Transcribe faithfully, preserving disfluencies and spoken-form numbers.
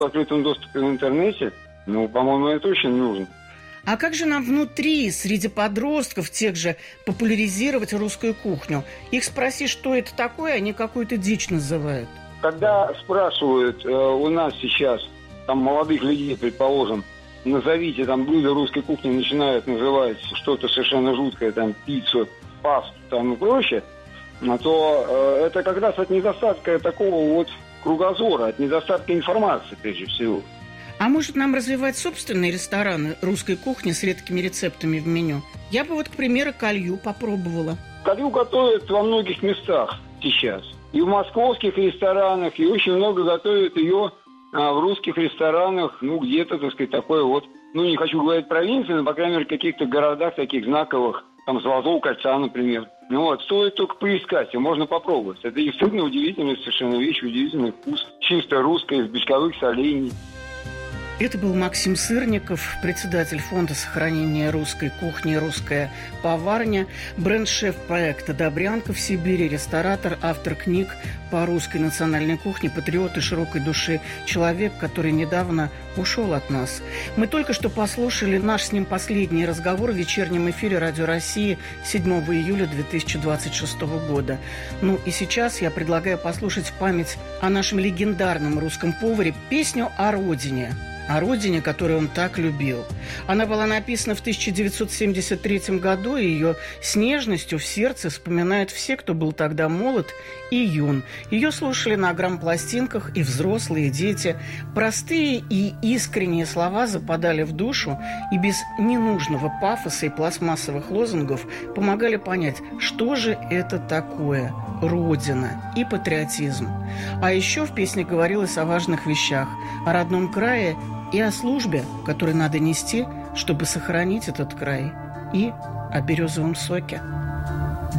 в открытом доступе в интернете, ну, по-моему, это очень нужно. А как же нам внутри, среди подростков, тех же, популяризировать русскую кухню? Их спроси, что это такое, они какую-то дичь называют. Когда спрашивают э, у нас сейчас, там, молодых людей, предположим, назовите там блюдо русской кухни, начинают называть что-то совершенно жуткое, там, пиццу, пасту, там, и прочее, то э, это как раз от недостатка такого вот кругозора, от недостатка информации, прежде всего. А может, нам развивать собственные рестораны русской кухни с редкими рецептами в меню? Я бы вот, к примеру, калью попробовала. Калью готовят во многих местах сейчас. И в московских ресторанах, и очень много готовят ее а, в русских ресторанах, ну, где-то, так сказать, такое вот, ну, не хочу говорить провинции, но, по крайней мере, в каких-то городах таких знаковых, там, Золотого кольца, например. Ну вот, стоит только поискать, и можно попробовать. Это действительно удивительная совершенно вещь, удивительный вкус. Чисто русская, из бочковых солений. Это был Максим Сырников, председатель фонда сохранения русской кухни «Русская поварня», бренд-шеф проекта «Добрянка» в Сибири, ресторатор, автор книг по русской национальной кухне, патриот и широкой души, человек, который недавно ушел от нас. Мы только что послушали наш с ним последний разговор в вечернем эфире «Радио России» седьмого июля две тысячи двадцать шестого года. Ну и сейчас я предлагаю послушать в память о нашем легендарном русском поваре песню о родине. О родине, которую он так любил. Она была написана в тысяча девятьсот семьдесят третьем году, и ее с нежностью в сердце вспоминают все, кто был тогда молод и юн. Ее слушали на грампластинках и взрослые, и дети. Простые и искренние слова западали в душу и без ненужного пафоса и пластмассовых лозунгов помогали понять, что же это такое Родина и патриотизм. А еще в песне говорилось о важных вещах, о родном крае и о службе, которую надо нести, чтобы сохранить этот край, и о березовом соке.